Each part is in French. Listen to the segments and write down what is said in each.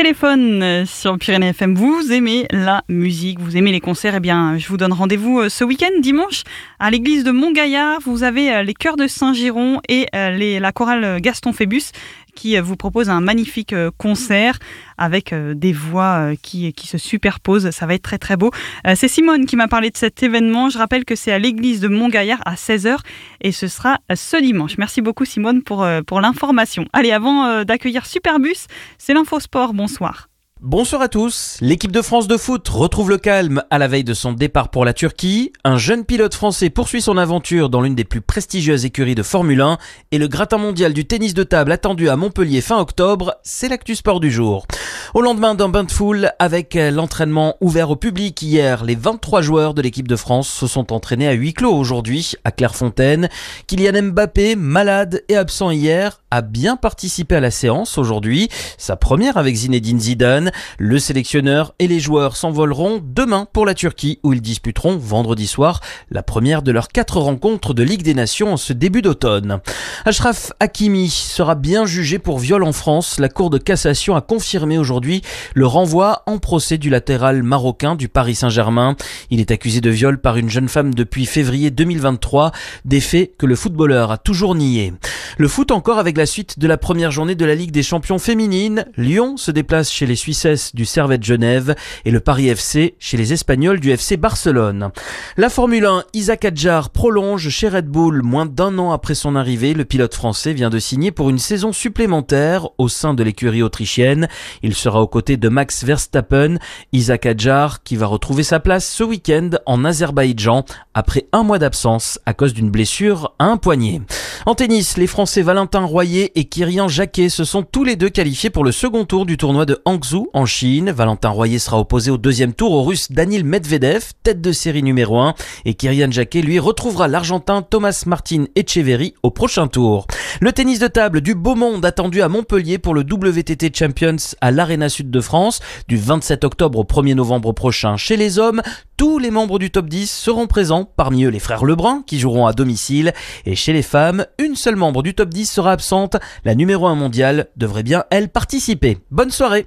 téléphone sur Pyrénées FM. Vous aimez la musique, vous aimez les concerts, eh bien, je vous donne rendez-vous ce week-end, dimanche, à l'église de Montgaillard. Vous avez les chœurs de Saint-Giron et la chorale Gaston Phébus qui vous propose un magnifique concert avec des voix qui se superposent. Ça va être très très beau. C'est Simone qui m'a parlé de cet événement. Je rappelle que c'est à l'église de Montgaillard à 16h et ce sera ce dimanche. Merci beaucoup Simone pour l'information. Allez, avant d'accueillir Superbus, c'est l'Infosport. Bonsoir. Bonsoir à tous. L'équipe de France de foot retrouve le calme à la veille de son départ pour la Turquie. Un jeune pilote français poursuit son aventure dans l'une des plus prestigieuses écuries de Formule 1 et le gratin mondial du tennis de table attendu à Montpellier fin octobre, c'est l'actu sport du jour. Au lendemain d'un bain de foule avec l'entraînement ouvert au public hier, les 23 joueurs de l'équipe de France se sont entraînés à huis clos aujourd'hui à Clairefontaine. Kylian Mbappé, malade et absent hier, a bien participé à la séance aujourd'hui, sa première avec Zinedine Zidane. Le sélectionneur et les joueurs s'envoleront demain pour la Turquie où ils disputeront vendredi soir la première de leurs 4 rencontres de Ligue des Nations en ce début d'automne. Achraf Hakimi sera bien jugé pour viol en France. La Cour de cassation a confirmé aujourd'hui le renvoi en procès du latéral marocain du Paris Saint-Germain. Il est accusé de viol par une jeune femme depuis février 2023, des faits que le footballeur a toujours niés. Le foot encore avec la suite de la première journée de la Ligue des Champions féminines. Lyon se déplace chez les Suisses du Servette Genève et le Paris FC chez les Espagnols du FC Barcelone. La Formule 1, Isaac Hadjar prolonge chez Red Bull moins d'1 an après son arrivée. Le pilote français vient de signer pour une saison supplémentaire au sein de l'écurie autrichienne. Il sera aux côtés de Max Verstappen. Isaac Hadjar qui va retrouver sa place ce week-end en Azerbaïdjan après 1 mois d'absence à cause d'une blessure à un poignet. En tennis, les Français Valentin Royer et Kirian Jacquet se sont tous les deux qualifiés pour le second tour du tournoi de Hangzhou en Chine. Valentin Royer sera opposé au deuxième tour au Russe Daniil Medvedev, tête de série numéro 1, et Kirian Jacquet lui retrouvera l'Argentin Thomas Martin Etcheverry au prochain tour. Le tennis de table, du beau monde attendu à Montpellier pour le WTT Champions à l'Arena Sud de France du 27 octobre au 1er novembre prochain. Chez les hommes, tous les membres du top 10 seront présents, parmi eux les frères Lebrun qui joueront à domicile, et chez les femmes, une seule membre du top 10 sera absente. La numéro 1 mondiale devrait bien, elle, participer. Bonne soirée.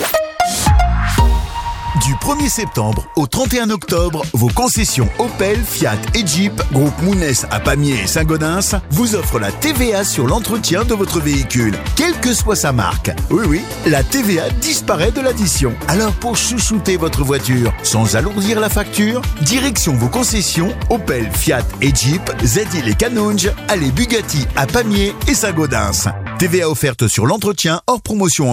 Du 1er septembre au 31 octobre, vos concessions Opel, Fiat et Jeep, groupe Mounès à Pamiers et Saint-Gaudens, vous offrent la TVA sur l'entretien de votre véhicule, quelle que soit sa marque. Oui, la TVA disparaît de l'addition. Alors pour chouchouter votre voiture, sans alourdir la facture, direction vos concessions Opel, Fiat et Jeep, ZL et Canonge, allez Bugatti à Pamiers et Saint-Gaudens. TVA offerte sur l'entretien hors promotion